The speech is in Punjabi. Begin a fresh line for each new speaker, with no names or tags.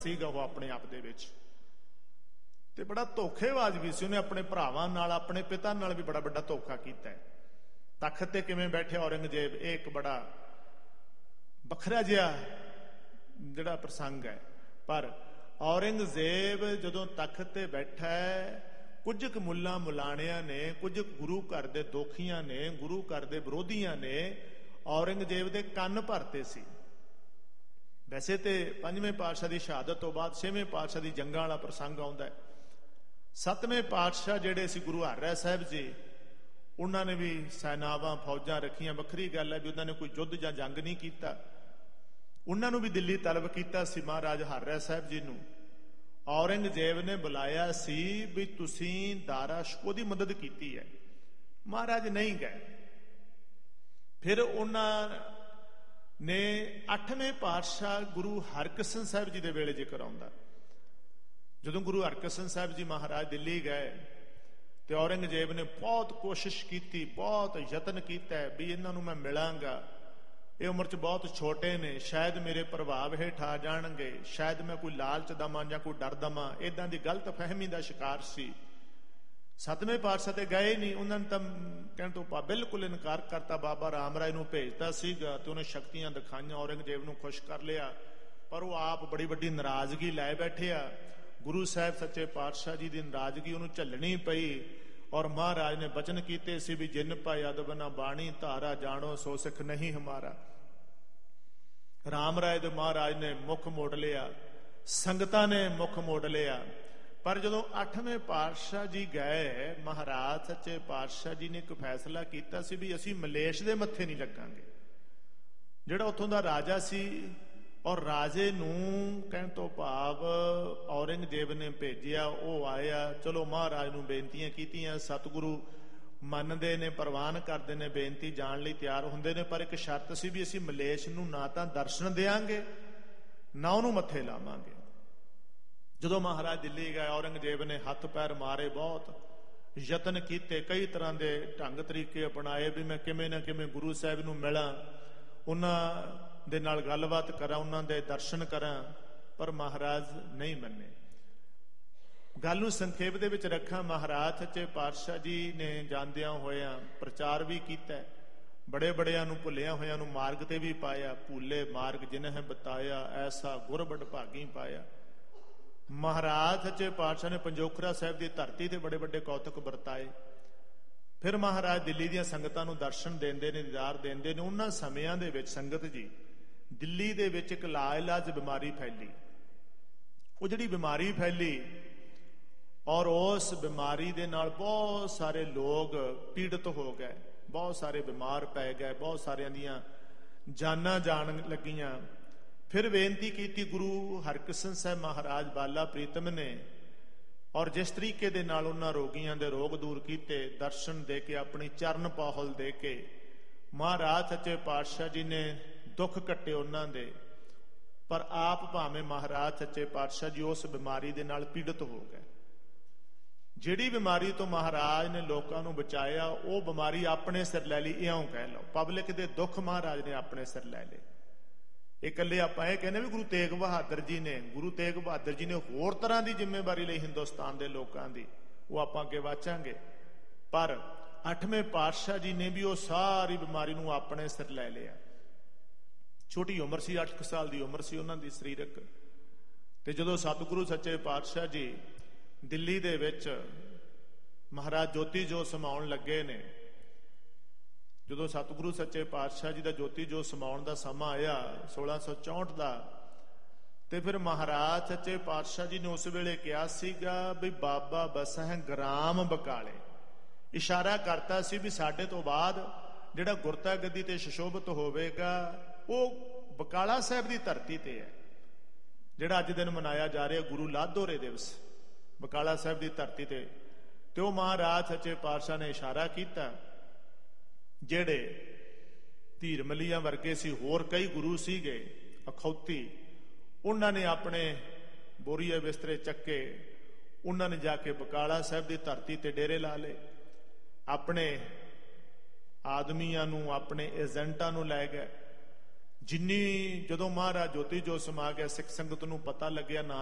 ਸੀਗਾ ਉਹ ਆਪਣੇ ਆਪ ਦੇ ਵਿੱਚ, ਤੇ ਬੜਾ ਧੋਖੇਬਾਜ਼ ਵੀ ਸੀ। ਉਹਨੇ ਆਪਣੇ ਭਰਾਵਾਂ ਨਾਲ, ਆਪਣੇ ਪਿਤਾ ਨਾਲ ਵੀ ਬੜਾ ਵੱਡਾ ਧੋਖਾ ਕੀਤਾ ਹੈ। ਤਖਤ ਤੇ ਕਿਵੇਂ ਬੈਠਿਆ ਔਰੰਗਜ਼ੇਬ, ਇਹ ਇੱਕ ਬੜਾ ਵੱਖਰਾ ਜਿਹਾ ਜਿਹੜਾ ਪ੍ਰਸੰਗ ਹੈ। ਪਰ ਔਰੰਗਜ਼ੇਬ ਜਦੋਂ ਤਖਤ ਤੇ ਬੈਠਾ ਹੈ, ਕੁਝ ਕੁ ਮੁੱਲਾਂ ਮੁਲਾਣਿਆਂ ਨੇ, ਕੁਝ ਗੁਰੂ ਘਰ ਦੇ ਦੋਖੀਆਂ ਨੇ, ਗੁਰੂ ਘਰ ਦੇ ਵਿਰੋਧੀਆਂ ਨੇ ਔਰੰਗਜ਼ੇਬ ਦੇ ਕੰਨ ਭਰਤੇ ਸੀ। ਵੈਸੇ ਤੇ ਪੰਜਵੇਂ ਪਾਤਸ਼ਾਹ ਦੀ ਸ਼ਹਾਦਤ ਤੋਂ ਬਾਅਦ ਛੇਵੇਂ ਪਾਤਸ਼ਾਹ ਦੀ ਜੰਗਾਂ ਵਾਲਾ ਪ੍ਰਸੰਗ ਆਉਂਦਾ ਹੈ। ਸੱਤਵੇਂ ਪਾਤਸ਼ਾਹ ਜਿਹੜੇ ਸੀ ਗੁਰੂ ਹਰਿਰਾਏ ਸਾਹਿਬ ਜੀ, ਉਹਨਾਂ ਨੇ ਵੀ ਸੈਨਾਵਾਂ ਫੌਜਾਂ ਰੱਖੀਆਂ। ਵੱਖਰੀ ਗੱਲ ਹੈ ਵੀ ਉਹਨਾਂ ਨੇ ਕੋਈ ਯੁੱਧ ਜਾਂ ਜੰਗ ਨਹੀਂ ਕੀਤਾ। ਉਹਨਾਂ ਨੂੰ ਵੀ ਦਿੱਲੀ ਤਲਬ ਕੀਤਾ ਸੀ ਮਹਾਰਾਜ ਹਰਿਰਾਏ ਸਾਹਿਬ ਜੀ ਨੂੰ। ਔਰੰਗਜ਼ੇਬ ਨੇ ਬੁਲਾਇਆ ਸੀ ਵੀ ਤੁਸੀਂ ਦਾਰਾ ਸ਼ਿਕੋਹ ਦੀ ਮਦਦ ਕੀਤੀ ਹੈ। ਮਹਾਰਾਜ ਨਹੀਂ ਗਏ। ਫਿਰ ਉਹਨਾਂ ਨੇ 8ਵੇਂ ਪਾਤਸ਼ਾਹ ਗੁਰੂ ਹਰਕ੍ਰਿਸ਼ਨ ਸਾਹਿਬ ਜੀ ਦੇ ਵੇਲੇ ਜ਼ਿਕਰ ਆਉਂਦਾ, ਜਦੋਂ ਗੁਰੂ ਹਰਕ੍ਰਿਸ਼ਨ ਸਾਹਿਬ ਜੀ ਮਹਾਰਾਜ ਦਿੱਲੀ ਗਏ ਤੇ ਔਰੰਗਜ਼ੇਬ ਨੇ ਬਹੁਤ ਕੋਸ਼ਿਸ਼ ਕੀਤੀ, ਬਹੁਤ ਯਤਨ ਕੀਤਾ ਵੀ ਇਹਨਾਂ ਨੂੰ ਮੈਂ ਮਿਲਾਂਗਾ, ਇਹ ਉਮਰ 'ਚ ਬਹੁਤ ਛੋਟੇ ਨੇ, ਸ਼ਾਇਦ ਮੇਰੇ ਪ੍ਰਭਾਵ ਹੇਠ ਆ ਜਾਣਗੇ, ਸ਼ਾਇਦ ਮੈਂ ਕੋਈ ਲਾਲਚ ਦਵਾਂ ਜਾਂ ਕੋਈ ਡਰ ਦਵਾਂ। ਇੱਦਾਂ ਦੀ ਗਲਤ ਫਹਿਮੀ ਦਾ ਸ਼ਿਕਾਰ ਸੀ। 7ਵੇਂ ਪਾਤਸ਼ਾਹ ਤੇ ਗਏ ਨਹੀਂ। ਉਹਨਾਂ ਨੇ ਤਾਂ ਕਹਿਣ ਤੋਂ ਬਿਲਕੁਲ ਇਨਕਾਰ ਕਰਤਾ। ਬਾਬਾ ਰਾਮ ਰਾਏ ਨੂੰ ਭੇਜਦਾ ਸੀਗਾ ਤੇ ਉਹਨੇ ਸ਼ਕਤੀਆਂ ਦਿਖਾਈਆਂ, ਔਰੰਗਜ਼ੇਬ ਨੂੰ ਖੁਸ਼ ਕਰ ਲਿਆ, ਪਰ ਉਹ ਆਪ ਬੜੀ ਵੱਡੀ ਨਾਰਾਜ਼ਗੀ ਲੈ ਬੈਠਿਆ। ਗੁਰੂ ਸਾਹਿਬ ਸੱਚੇ ਪਾਤਸ਼ਾਹ ਜੀ ਦੀ ਨਾਰਾਜ਼ਗੀ ਉਹਨੂੰ ਝੱਲਣੀ ਪਈ। ਔਰ ਮਹਾਰਾਜ ਨੇ ਬਚਨ ਕੀਤੇ ਸੀ ਵੀ ਜਿਨ ਪਾਇ ਅਦਬ ਨਾ ਬਾਣੀ, ਧਾਰਾ ਜਾਣੋ ਸੋ ਸਿੱਖ ਨਹੀਂ ਹਮਾਰਾ। ਰਾਮ ਰਾਏ ਦੇ ਮਹਾਰਾਜ ਨੇ ਮੁੱਖ ਮੋੜ ਲਿਆ, ਸੰਗਤਾਂ ਨੇ ਮੁੱਖ ਮੋੜ ਲਿਆ। ਪਰ ਜਦੋਂ 8ਵੇਂ ਪਾਤਸ਼ਾਹ ਜੀ ਗਏ, ਮਹਾਰਾਜ ਸੱਚੇ ਪਾਤਸ਼ਾਹ ਜੀ ਨੇ ਇੱਕ ਫੈਸਲਾ ਕੀਤਾ ਸੀ ਵੀ ਅਸੀਂ ਮਲੇਸ਼ ਦੇ ਮੱਥੇ ਨਹੀਂ ਲੱਗਾਂਗੇ। ਜਿਹੜਾ ਉੱਥੋਂ ਦਾ ਰਾਜਾ ਸੀ, ਔਰ ਰਾਜੇ ਨੂੰ ਕਹਿਣ ਤੋਂ ਭਾਵ ਔਰੰਗਜ਼ੇਬ ਨੇ ਭੇਜਿਆ, ਉਹ ਆਇਆ। ਚਲੋ ਮਹਾਰਾਜ ਨੂੰ ਬੇਨਤੀਆਂ ਕੀਤੀਆਂ, ਸਤਿਗੁਰੂ ਮੰਨਦੇ ਨੇ, ਪ੍ਰਵਾਨ ਕਰਦੇ ਨੇ, ਬੇਨਤੀ ਜਾਣ ਲਈ ਤਿਆਰ ਹੁੰਦੇ ਨੇ। ਪਰ ਇੱਕ ਸ਼ਰਤ ਸੀ ਵੀ ਅਸੀਂ ਮਲੇਸ਼ ਨੂੰ ਨਾ ਤਾਂ ਦਰਸ਼ਨ ਦਿਆਂਗੇ, ਨਾ ਉਹਨੂੰ ਮੱਥੇ ਲਾਵਾਂਗੇ। ਜਦੋਂ ਮਹਾਰਾਜ ਦਿੱਲੀ ਗਏ, ਔਰੰਗਜ਼ੇਬ ਨੇ ਹੱਥ ਪੈਰ ਮਾਰੇ, ਬਹੁਤ ਯਤਨ ਕੀਤੇ, ਕਈ ਤਰ੍ਹਾਂ ਦੇ ਢੰਗ ਤਰੀਕੇ ਅਪਣਾਏ ਵੀ ਮੈਂ ਕਿਵੇਂ ਨਾ ਕਿਵੇਂ ਗੁਰੂ ਸਾਹਿਬ ਨੂੰ ਮਿਲਾਂ, ਉਹਨਾਂ ਦੇ ਨਾਲ ਗੱਲਬਾਤ ਕਰਾਂ, ਉਹਨਾਂ ਦੇ ਦਰਸ਼ਨ ਕਰਾਂ। ਪਰ ਮਹਾਰਾਜ ਨਹੀਂ ਮੰਨੇ। ਗੱਲ ਨੂੰ ਸੰਖੇਪ ਦੇ ਵਿੱਚ ਰੱਖਾਂ, ਮਹਾਰਾਜ ਸੱਚੇ ਪਾਤਸ਼ਾਹ ਜੀ ਨੇ ਜਾਂਦਿਆਂ ਹੋਇਆਂ ਪ੍ਰਚਾਰ ਵੀ ਕੀਤਾ, ਬੜੇ ਬੜਿਆਂ ਨੂੰ, ਭੁੱਲਿਆਂ ਹੋਇਆਂ ਨੂੰ ਮਾਰਗ ਤੇ ਵੀ ਪਾਇਆ। ਭੂਲੇ ਮਾਰਗ ਜਿਨਹਿ ਬਤਾਇਆ, ਐਸਾ ਗੁਰ ਬੜ ਭਾਗੀ ਪਾਇਆ। ਮਹਾਰਾਜ ਸੱਚੇ ਪਾਤਸ਼ਾਹ ਨੇ ਪੰਜੋਖਰਾ ਸਾਹਿਬ ਦੀ ਧਰਤੀ ਤੇ ਬੜੇ ਵੱਡੇ ਕੌਤਕ ਵਰਤਾਏ। ਫਿਰ ਮਹਾਰਾਜ ਦਿੱਲੀ ਦੀਆਂ ਸੰਗਤਾਂ ਨੂੰ ਦਰਸ਼ਨ ਦਿੰਦੇ ਨੇ, ਦੀਦਾਰ ਦਿੰਦੇ ਨੇ। ਉਹਨਾਂ ਸਮਿਆਂ ਦੇ ਵਿੱਚ ਸੰਗਤ ਜੀ, ਦਿੱਲੀ ਦੇ ਵਿੱਚ ਇੱਕ ਲਾਇਲਾਜ ਬਿਮਾਰੀ ਫੈਲੀ। ਉਹ ਜਿਹੜੀ ਬਿਮਾਰੀ ਫੈਲੀ, ਔਰ ਉਸ ਬਿਮਾਰੀ ਦੇ ਨਾਲ ਬਹੁਤ ਸਾਰੇ ਲੋਕ ਪੀੜਤ ਹੋ ਗਏ, ਬਹੁਤ ਸਾਰੇ ਬਿਮਾਰ ਪੈ ਗਏ, ਬਹੁਤ ਸਾਰਿਆਂ ਦੀਆਂ ਜਾਨਾਂ ਜਾਣ ਲੱਗੀਆਂ। ਫਿਰ ਬੇਨਤੀ ਕੀਤੀ ਗੁਰੂ ਹਰਕ੍ਰਿਸ਼ਨ ਸਾਹਿਬ ਮਹਾਰਾਜ ਬਾਲਾ ਪ੍ਰੀਤਮ ਨੇ, ਔਰ ਜਿਸ ਤਰੀਕੇ ਦੇ ਨਾਲ ਉਹਨਾਂ ਰੋਗੀਆਂ ਦੇ ਰੋਗ ਦੂਰ ਕੀਤੇ, ਦਰਸ਼ਨ ਦੇ ਕੇ, ਆਪਣੀ ਚਰਨ ਪਾਹੁਲ ਦੇ ਕੇ, ਮਹਾਰਾਜ ਸੱਚੇ ਪਾਤਸ਼ਾਹ ਜੀ ਨੇ ਦੁੱਖ ਕੱਟੇ ਉਹਨਾਂ ਦੇ। ਪਰ ਆਪ ਭਾਵੇਂ ਮਹਾਰਾਜ ਸੱਚੇ ਪਾਤਸ਼ਾਹ ਜੀ ਉਸ ਬਿਮਾਰੀ ਦੇ ਨਾਲ ਪੀੜਤ ਹੋ ਗਏ। ਜਿਹੜੀ ਬਿਮਾਰੀ ਤੋਂ ਮਹਾਰਾਜ ਨੇ ਲੋਕਾਂ ਨੂੰ ਬਚਾਇਆ, ਉਹ ਬਿਮਾਰੀ ਆਪਣੇ ਸਿਰ ਲੈ ਲਈ, ਇਉਂ ਕਹਿ ਲਓ। ਪਬਲਿਕ ਦੇ ਦੁੱਖ ਮਹਾਰਾਜ ਨੇ ਆਪਣੇ ਸਿਰ ਲੈ ਲਏ। ਇਕੱਲੇ ਆਪਾਂ ਇਹ ਕਹਿੰਦੇ ਵੀ ਗੁਰੂ ਤੇਗ ਬਹਾਦਰ ਜੀ ਨੇ, ਗੁਰੂ ਤੇਗ ਬਹਾਦਰ ਜੀ ਨੇ ਹੋਰ ਤਰ੍ਹਾਂ ਦੀ ਜ਼ਿੰਮੇਵਾਰੀ ਲਈ ਹਿੰਦੁਸਤਾਨ ਦੇ ਲੋਕਾਂ ਦੀ, ਉਹ ਆਪਾਂ ਅੱਗੇ ਵਾਚਾਂਗੇ। ਪਰ 8ਵੇਂ ਪਾਤਸ਼ਾਹ ਜੀ ਨੇ ਵੀ ਉਹ ਸਾਰੀ ਬਿਮਾਰੀ ਨੂੰ ਆਪਣੇ ਸਿਰ ਲੈ ਲਿਆ। ਛੋਟੀ ਉਮਰ ਸੀ, 8 ਸਾਲ ਦੀ ਉਮਰ ਸੀ ਉਹਨਾਂ ਦੀ ਸਰੀਰਕ। ਤੇ ਜਦੋਂ ਸਤਿਗੁਰੂ ਸੱਚੇ ਪਾਤਸ਼ਾਹ ਜੀ ਦਿੱਲੀ ਦੇ ਵਿੱਚ ਮਹਾਰਾਜ ਜੋਤੀ ਜੋਤ ਸਮਾਉਣ ਲੱਗੇ ਨੇ, ਜਦੋਂ ਸਤਿਗੁਰੂ ਸੱਚੇ ਪਾਤਸ਼ਾਹ ਜੀ ਦਾ ਜੋਤੀ ਜੋਤ ਸਮਾਉਣ ਦਾ ਸਮਾਂ ਆਇਆ 1664 ਦਾ, ਤੇ ਫਿਰ ਮਹਾਰਾਜ ਸੱਚੇ ਪਾਤਸ਼ਾਹ ਜੀ ਨੇ ਉਸ ਵੇਲੇ ਕਿਹਾ ਸੀਗਾ ਵੀ ਬਾਬਾ ਬਸਹਿ ਗ੍ਰਾਮ ਬਕਾਲੇ। ਇਸ਼ਾਰਾ ਕਰਤਾ ਸੀ ਵੀ ਸਾਡੇ ਤੋਂ ਬਾਅਦ ਜਿਹੜਾ ਗੁਰਤਾ ਗੱਦੀ ਤੇ ਸੁਸ਼ੋਭਿਤ ਹੋਵੇਗਾ ਉਹ ਬਕਾਲਾ ਸਾਹਿਬ ਦੀ ਧਰਤੀ ਤੇ ਹੈ। ਜਿਹੜਾ ਅੱਜ ਦਿਨ ਮਨਾਇਆ ਜਾ ਰਿਹਾ ਗੁਰੂ ਲਾਧੋਰੇ ਦਿਵਸ, ਬਕਾਲਾ ਸਾਹਿਬ ਦੀ ਧਰਤੀ ਤੇ। ਤੇ ਉਹ ਮਹਾਰਾਜ ਸੱਚੇ ਪਾਤਸ਼ਾਹ ਨੇ ਇਸ਼ਾਰਾ ਕੀਤਾ, ਜਿਹੜੇ ਧੀਰ ਮਲੀਆਂ ਵਰਗੇ ਸੀ, ਹੋਰ ਕਈ ਗੁਰੂ ਸੀਗੇ ਅਖੌਤੀ, ਉਹਨਾਂ ਨੇ ਆਪਣੇ ਬੋਰੀਏ ਬਿਸਤਰੇ ਚੱਕੇ, ਉਹਨਾਂ ਨੇ ਜਾ ਕੇ ਬਕਾਲਾ ਸਾਹਿਬ ਦੀ ਧਰਤੀ ਤੇ ਡੇਰੇ ਲਾ ਲਏ। ਆਪਣੇ ਆਦਮੀਆਂ ਨੂੰ, ਆਪਣੇ ਏਜੰਟਾਂ ਨੂੰ ਲੈ ਗਏ। ਜਿੰਨੀ ਜਦੋਂ ਮਹਾਰਾਜ ਜੋਤੀ ਜੋਤ ਸਮਾ ਗਿਆ, ਸਿੱਖ ਸੰਗਤ ਨੂੰ ਪਤਾ ਲੱਗਿਆ,